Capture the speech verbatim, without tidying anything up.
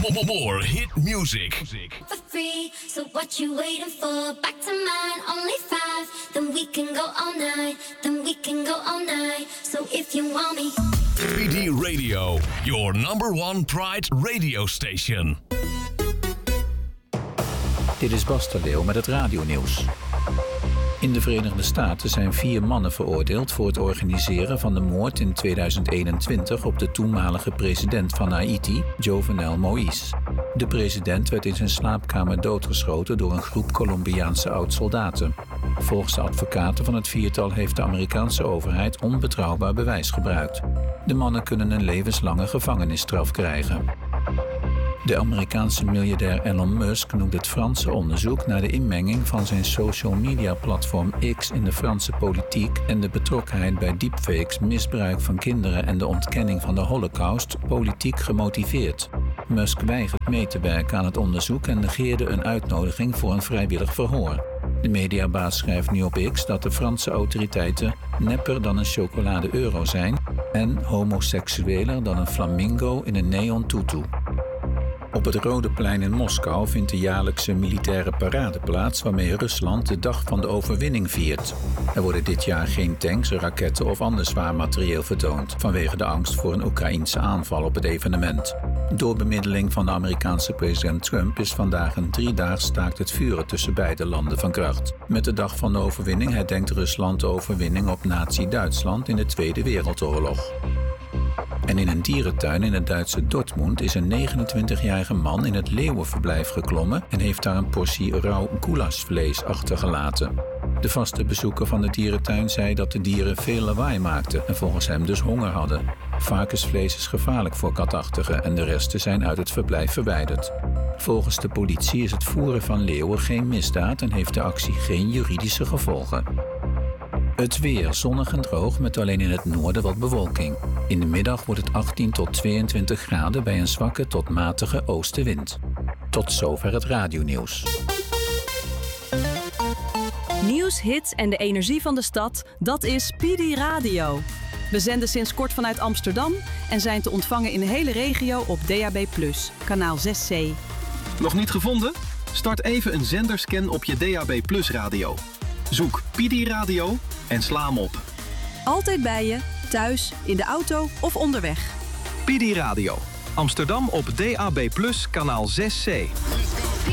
More hit music. For free, so what you waiting for? Back to mine, only five. Then we can go all night. Then we can go all night. So if you want me. P D Radio, your number one Pride radio station. Dit is Bas de Leeuw met het radionieuws. In de Verenigde Staten zijn vier mannen veroordeeld voor het organiseren van de moord in tweeduizend eenentwintig op de toenmalige president van Haïti, Jovenel Moïse. De president werd in zijn slaapkamer doodgeschoten door een groep Colombiaanse oud-soldaten. Volgens de advocaten van het viertal heeft de Amerikaanse overheid onbetrouwbaar bewijs gebruikt. De mannen kunnen een levenslange gevangenisstraf krijgen. De Amerikaanse miljardair Elon Musk noemt het Franse onderzoek naar de inmenging van zijn social media platform X in de Franse politiek en de betrokkenheid bij deepfakes, misbruik van kinderen en de ontkenning van de Holocaust politiek gemotiveerd. Musk weigert mee te werken aan het onderzoek en negeerde een uitnodiging voor een vrijwillig verhoor. De mediabaas schrijft nu op X dat de Franse autoriteiten nepper dan een chocolade euro zijn en homoseksueler dan een flamingo in een neon tutu. Op het Rode Plein in Moskou vindt de jaarlijkse militaire parade plaats waarmee Rusland de dag van de overwinning viert. Er worden dit jaar geen tanks, raketten of ander zwaar materieel vertoond vanwege de angst voor een Oekraïense aanval op het evenement. Door bemiddeling van de Amerikaanse president Trump is vandaag een driedaags staakt het vuren tussen beide landen van kracht. Met de dag van de overwinning herdenkt Rusland de overwinning op Nazi-Duitsland in de Tweede Wereldoorlog. En in een dierentuin in het Duitse Dortmund is een negenentwintigjarige man in het leeuwenverblijf geklommen en heeft daar een portie rauw goulashvlees achtergelaten. De vaste bezoeker van de dierentuin zei dat de dieren veel lawaai maakten en volgens hem dus honger hadden. Varkensvlees is gevaarlijk voor katachtigen en de resten zijn uit het verblijf verwijderd. Volgens de politie is het voeren van leeuwen geen misdaad en heeft de actie geen juridische gevolgen. Het weer zonnig en droog met alleen in het noorden wat bewolking. In de middag wordt het achttien tot tweeëntwintig graden bij een zwakke tot matige oostenwind. Tot zover het radionieuws. Nieuws, hits en de energie van de stad, dat is P D Radio. We zenden sinds kort vanuit Amsterdam en zijn te ontvangen in de hele regio op D A B plus, kanaal zes C. Nog niet gevonden? Start even een zenderscan op je D A B plus radio. Zoek P D Radio en sla hem op. Altijd bij je, thuis, in de auto of onderweg. P D Radio. Amsterdam op D A B plus, kanaal zes C.